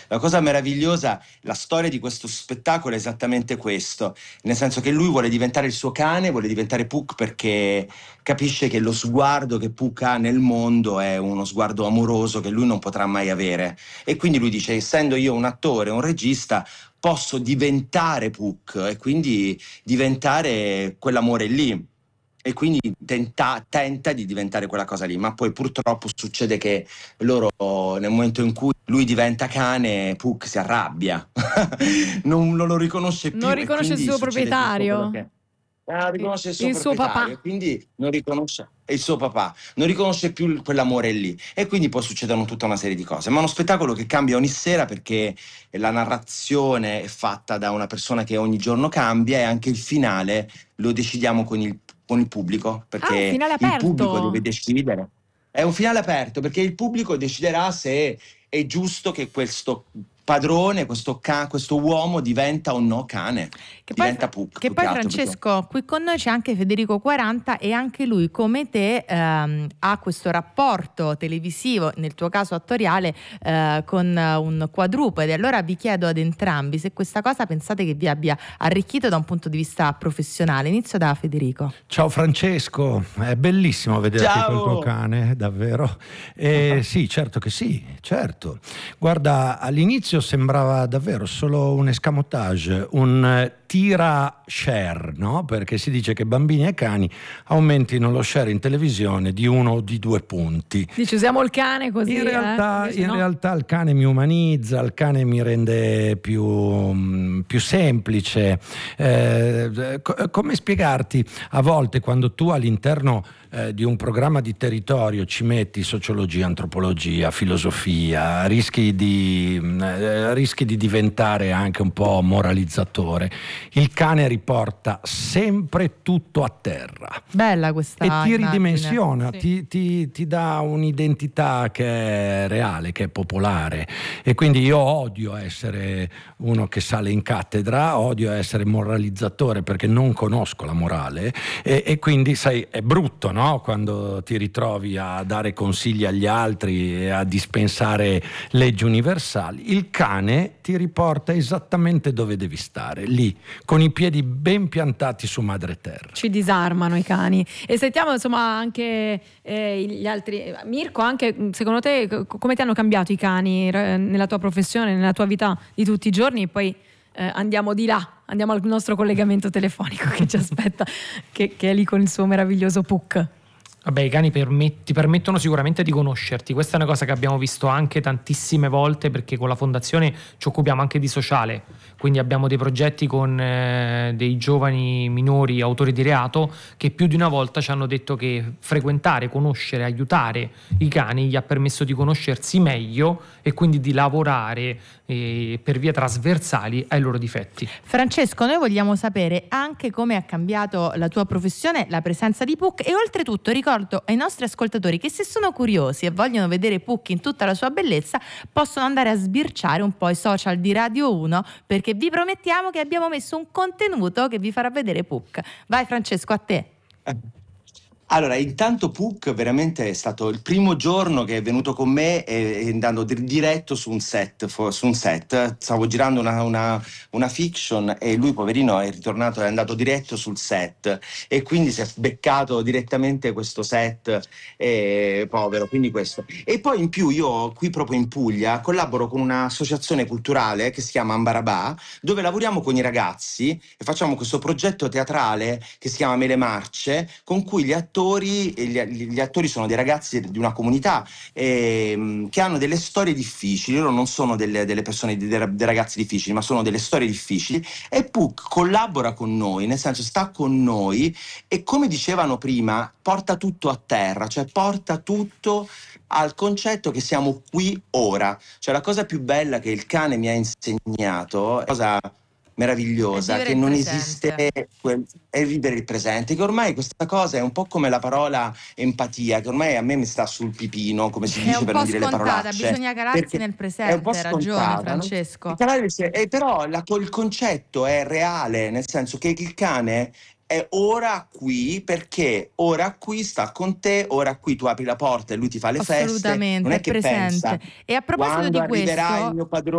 La cosa meravigliosa, la storia di questo spettacolo è esattamente questo, nel senso che lui vuole diventare il suo cane, vuole diventare Puck perché capisce che lo sguardo che Puck ha nel mondo è uno sguardo amoroso che lui non potrà mai avere, e quindi lui dice: essendo io un attore, un regista, posso diventare Puck e quindi diventare quell'amore lì, e quindi tenta di diventare quella cosa lì, ma poi purtroppo succede che loro, nel momento in cui lui diventa cane, Puck si arrabbia, non lo riconosce più, Non e riconosce il quindi suo succede tutto quello proprietario. riconosce il suo Il suo proprietario, papà. e quindi non riconosce il suo papà, non riconosce più quell'amore lì, e quindi poi succedono tutta una serie di cose. Ma è uno spettacolo che cambia ogni sera, perché la narrazione è fatta da una persona che ogni giorno cambia, e anche il finale lo decidiamo con il pubblico, Ah, un perché finale il pubblico deve aperto. decidere. È un finale aperto perché il pubblico deciderà se è giusto che questo padrone, questo uomo diventa o no cane, Che poi, diventa Puck, che più che poi altro, perché Francesco, qui con noi c'è anche Federico 40 e anche lui, come te, ha questo rapporto televisivo, nel tuo caso attoriale, con un quadrupede. Allora vi chiedo ad entrambi se questa cosa pensate che vi abbia arricchito da un punto di vista professionale. Inizio da Federico. Ciao Francesco, è bellissimo vederti col tuo Ciao! cane, davvero. Sì, certo che sì, certo. Guarda, all'inizio sembrava davvero solo un escamotage, un tira share, no? Perché si dice che bambini e cani aumentino lo share in televisione di 1 o di 2 punti. Dici, usiamo il cane così. In No. realtà il cane mi umanizza, il cane mi rende più semplice. Come spiegarti? A volte quando tu all'interno di un programma di territorio ci metti sociologia, antropologia, filosofia, rischi di diventare anche un po' moralizzatore. Il cane riporta sempre tutto a terra. Bella questa E ti immagine. ridimensiona, Sì. ti dà un'identità che è reale, che è popolare. E quindi io odio essere uno che sale in cattedra, odio essere moralizzatore perché non conosco la morale, e quindi sai, è brutto, no? Quando ti ritrovi a dare consigli agli altri e a dispensare leggi universali. Il cane ti riporta esattamente dove devi stare, lì, con i piedi ben piantati su madre terra. Ci disarmano i cani. E sentiamo insomma anche gli altri. Mirko, anche secondo te come ti hanno cambiato i cani nella tua professione, nella tua vita di tutti i giorni? Poi andiamo di là, andiamo al nostro collegamento telefonico che ci aspetta, che è lì con il suo meraviglioso Puck. Vabbè, i cani ti permettono sicuramente di conoscerti. Questa è una cosa che abbiamo visto anche tantissime volte, perché con la fondazione ci occupiamo anche di sociale, quindi abbiamo dei progetti con dei giovani minori autori di reato che più di una volta ci hanno detto che frequentare, conoscere, aiutare i cani gli ha permesso di conoscersi meglio e quindi di lavorare per via trasversali ai loro difetti. Francesco, noi vogliamo sapere anche come ha cambiato la tua professione, la presenza di Puck, e oltretutto ricordo ai nostri ascoltatori che se sono curiosi e vogliono vedere Puck in tutta la sua bellezza possono andare a sbirciare un po' i social di Radio 1, perché vi promettiamo che abbiamo messo un contenuto che vi farà vedere Puck. Vai Francesco, a te. Allora, intanto Puck veramente è stato il primo giorno che è venuto con me, e andando diretto su un set. Stavo girando una fiction e lui, poverino, è ritornato, è andato diretto sul set, e quindi si è beccato direttamente questo set, povero, quindi questo. E poi in più io qui proprio in Puglia collaboro con un'associazione culturale che si chiama Ambarabà, dove lavoriamo con i ragazzi e facciamo questo progetto teatrale che si chiama Mele Marce, con cui gli attori sono dei ragazzi di una comunità che hanno delle storie difficili. Loro non sono delle persone, dei ragazzi difficili, ma sono delle storie difficili, e Puck collabora con noi, nel senso sta con noi, e come dicevano prima porta tutto a terra, cioè porta tutto al concetto che siamo qui ora. Cioè la cosa più bella che il cane mi ha insegnato, cosa meravigliosa, che non esiste, è vivere il presente, che ormai questa cosa è un po' come la parola empatia, che ormai a me mi sta sul pipino, come si dice, per non dire le parolacce. Bisogna calarsi nel presente, è un po' hai ragione scontata, Francesco. no? Però il concetto è reale, nel senso che il cane è ora qui, perché ora qui sta con te, ora qui tu apri la porta e lui ti fa le feste. Assolutamente, Non è è che presente. pensa, E a proposito quando di arriverà questo, il mio padrone